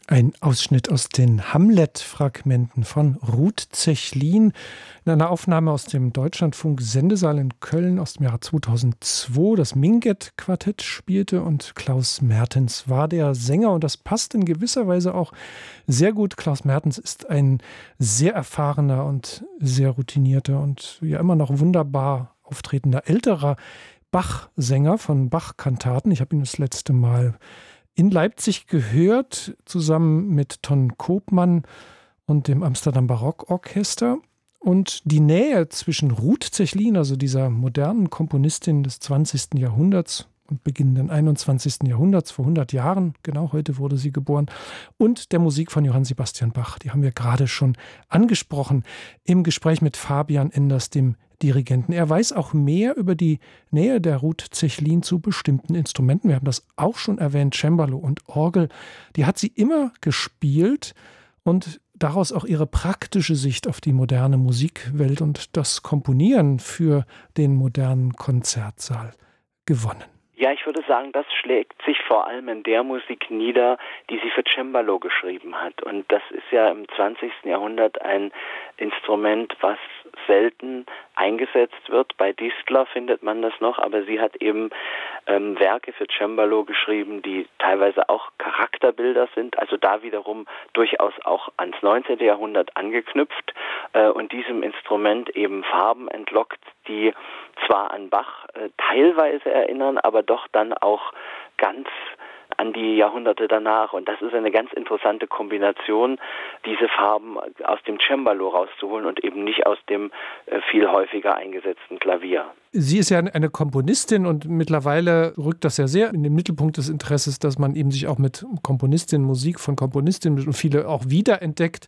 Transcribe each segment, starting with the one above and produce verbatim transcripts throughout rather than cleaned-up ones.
Ein Ausschnitt aus den Hamlet-Fragmenten von Ruth Zechlin in einer Aufnahme aus dem Deutschlandfunk-Sendesaal in Köln aus dem Jahre zweitausendzwei. Das Minget-Quartett spielte und Klaus Mertens war der Sänger. Und das passt in gewisser Weise auch sehr gut. Klaus Mertens ist ein sehr erfahrener und sehr routinierter und ja immer noch wunderbar auftretender älterer Bach-Sänger von Bach-Kantaten. Ich habe ihn das letzte Mal in Leipzig gehört, zusammen mit Ton Koopman und dem Amsterdam Barockorchester. Und die Nähe zwischen Ruth Zechlin, also dieser modernen Komponistin des zwanzigsten Jahrhunderts und beginnenden einundzwanzigsten Jahrhunderts, vor hundert Jahren, genau heute wurde sie geboren, und der Musik von Johann Sebastian Bach, die haben wir gerade schon angesprochen im Gespräch mit Fabian Enders, dem Dirigenten. Er weiß auch mehr über die Nähe der Ruth Zechlin zu bestimmten Instrumenten. Wir haben das auch schon erwähnt, Cembalo und Orgel. Die hat sie immer gespielt und daraus auch ihre praktische Sicht auf die moderne Musikwelt und das Komponieren für den modernen Konzertsaal gewonnen. Ja, ich würde sagen, das schlägt sich vor allem in der Musik nieder, die sie für Cembalo geschrieben hat. Und das ist ja im zwanzigsten Jahrhundert ein Instrument, was selten eingesetzt wird. Bei Distler findet man das noch, aber sie hat eben ähm, Werke für Cembalo geschrieben, die teilweise auch Charakterbilder sind, also da wiederum durchaus auch ans neunzehnten Jahrhundert angeknüpft äh, und diesem Instrument eben Farben entlockt, die zwar an Bach äh, teilweise erinnern, aber doch dann auch ganz an die Jahrhunderte danach. Und das ist eine ganz interessante Kombination, diese Farben aus dem Cembalo rauszuholen und eben nicht aus dem äh, viel häufiger eingesetzten Klavier. Sie ist ja eine Komponistin und mittlerweile rückt das ja sehr in den Mittelpunkt des Interesses, dass man eben sich auch mit Komponistinnen, Musik von Komponistinnen und viele auch wiederentdeckt.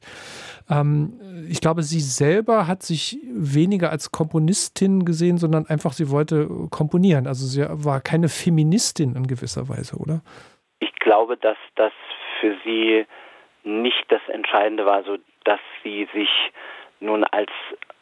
Ähm, ich glaube, sie selber hat sich weniger als Komponistin gesehen, sondern einfach, sie wollte komponieren. Also sie war keine Feministin in gewisser Weise, oder? Ich glaube, dass das für sie nicht das Entscheidende war, so dass sie sich nun als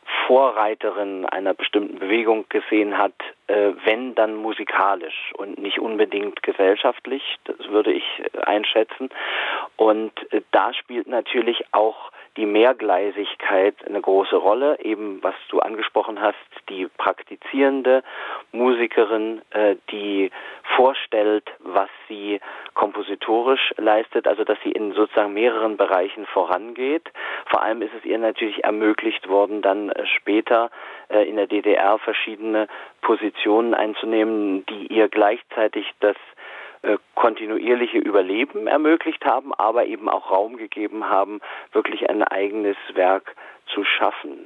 Vorreiterin einer bestimmten Bewegung gesehen hat, äh, wenn dann musikalisch und nicht unbedingt gesellschaftlich, das würde ich einschätzen. Und äh, da spielt natürlich auch die Mehrgleisigkeit eine große Rolle, eben was du angesprochen hast, die praktizierende Musikerin, äh, die vorstellt, was sie kompositorisch leistet, also dass sie in sozusagen mehreren Bereichen vorangeht. Vor allem ist es ihr natürlich ermöglicht worden, dann äh, später äh, in der D D R verschiedene Positionen einzunehmen, die ihr gleichzeitig das äh, kontinuierliche Überleben ermöglicht haben, aber eben auch Raum gegeben haben, wirklich ein eigenes Werk zu schaffen.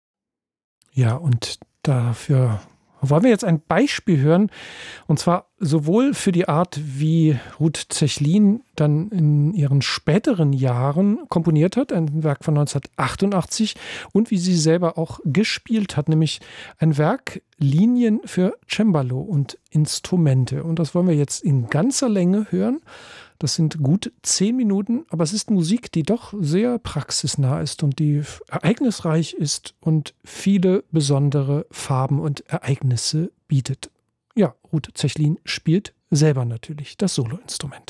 Ja, und dafür wollen wir jetzt ein Beispiel hören, und zwar sowohl für die Art, wie Ruth Zechlin dann in ihren späteren Jahren komponiert hat, ein Werk von neunzehnhundertachtundachtzig, und wie sie selber auch gespielt hat, nämlich ein Werk Linien für Cembalo und Instrumente. Und das wollen wir jetzt in ganzer Länge hören. Das sind gut zehn Minuten, aber es ist Musik, die doch sehr praxisnah ist und die ereignisreich ist und viele besondere Farben und Ereignisse bietet. Ja, Ruth Zechlin spielt selber natürlich das Soloinstrument.